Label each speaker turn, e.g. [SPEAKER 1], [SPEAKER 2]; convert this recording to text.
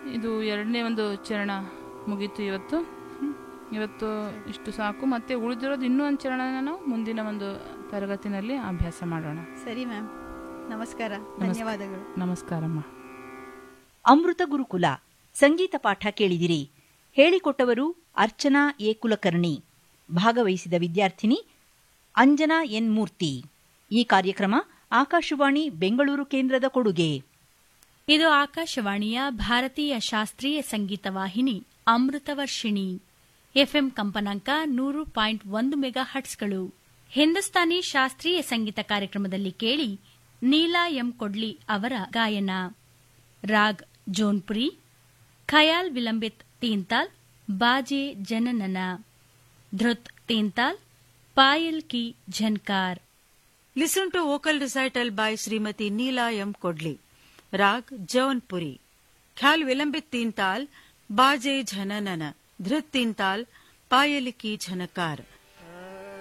[SPEAKER 1] ಇದು ಎರಡನೇ ಒಂದು ಚರಣ ಮುಗೀತು ಇವತ್ತು. ಇವತ್ತು ಇಷ್ಟು ಸಾಕು. ಮತ್ತೆ ಉಳಿದಿರೋದು ಇನ್ನೂ ಒಂದು ಚರಣನ ನಾವು ಮುಂದಿನ ಒಂದು ತರಗತಿನಲ್ಲಿ ಅಭ್ಯಾಸ ಮಾಡೋಣ.
[SPEAKER 2] ಸರಿ ಮ್ಯಾಮ್, ನಮಸ್ಕಾರ, ಧನ್ಯವಾದಗಳು.
[SPEAKER 1] ನಮಸ್ಕಾರಮ್ಮ.
[SPEAKER 3] ಅಮೃತ ಗುರುಕುಲ ಸಂಗೀತ ಪಾಠ ಕೇಳಿದಿರಿ. ಹೇಳಿಕೊಟ್ಟವರು ಅರ್ಚನಾ ಎ ಕುಲಕರ್ಣಿ. ಭಾಗವಹಿಸಿದ ವಿದ್ಯಾರ್ಥಿನಿ ಅಂಜನಾ ಎನ್ ಮೂರ್ತಿ. ಈ ಕಾರ್ಯಕ್ರಮ ಆಕಾಶವಾಣಿ ಬೆಂಗಳೂರು ಕೇಂದ್ರದ ಕೊಡುಗೆ.
[SPEAKER 4] ಇದು ಆಕಾಶವಾಣಿಯ ಭಾರತೀಯ ಶಾಸ್ತ್ರೀಯ ಸಂಗೀತ ವಾಹಿನಿ ಅಮೃತವರ್ಷಿಣಿ. ಎಫ್ಎಂ ಕಂಪನಾಂಕ 100.1 ಮೆಗಾ ಹರ್ಟ್ಸ್ಗಳು. ಹಿಂದೂಸ್ತಾನಿ ಶಾಸ್ತ್ರೀಯ ಸಂಗೀತ ಕಾರ್ಯಕ್ರಮದಲ್ಲಿ ಕೇಳಿ ನೀಲಾ ಎಂ ಕೊಡ್ಲಿ ಅವರ ಗಾಯನ. ರಾಗ್ ಜೋನ್ಪುರಿ, ಖಯಾಲ್ ವಿಲಂಬಿತ್ ತೀನ್ತಾಲ್, ಬಾಜೆ ಜನನನ, ಧೃತ್ ತೀನ್ತಾಲ್, ಪಾಯಲ್ ಕಿ ಝನ್ಕಾರ್.
[SPEAKER 5] Listen to vocal recital by Srimati Neela M. Kodli. Rag Jaunpuri. Khyal Vilambit Teen Tal, Baje Jhananana, Dhrit Teen Tal, Payal Ki Jhanakar.